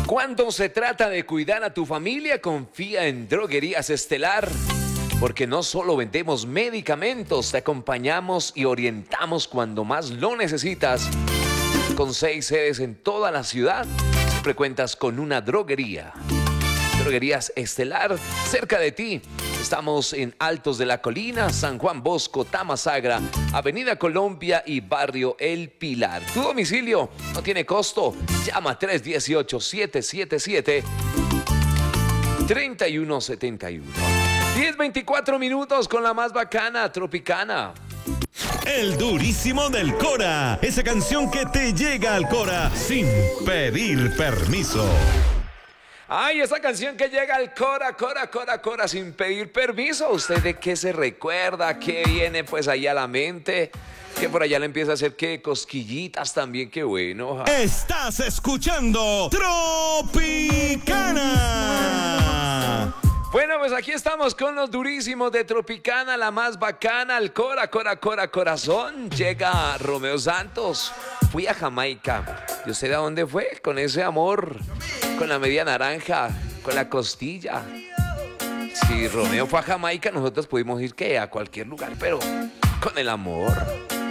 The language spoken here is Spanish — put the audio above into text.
Cuando se trata de cuidar a tu familia, confía en Droguerías Estelar. Porque no solo vendemos medicamentos, te acompañamos y orientamos cuando más lo necesitas. Con 6 sedes en toda la ciudad, siempre cuentas con una droguería. Droguerías Estelar, cerca de ti. Estamos en Altos de la Colina, San Juan Bosco, Tamasagra, Avenida Colombia y Barrio El Pilar. Tu domicilio no tiene costo. Llama 318-777-3171. 10:24 minutos con la más bacana, Tropicana. El durísimo del Cora. Esa canción que te llega al Cora sin pedir permiso. Ay, esa canción que llega al Cora, sin pedir permiso. ¿Usted de qué se recuerda? ¿Qué viene pues ahí a la mente? Que por allá le empieza a hacer que cosquillitas también, qué bueno. Estás escuchando Tropicana. Bueno, pues aquí estamos con los durísimos de Tropicana, la más bacana, el Cora, corazón. Llega Romeo Santos. Fui a Jamaica. ¿Y usted a dónde fue? Con ese amor, con la media naranja, con la costilla. Si Romeo fue a Jamaica, nosotros pudimos ir, ¿qué? A cualquier lugar, pero con el amor.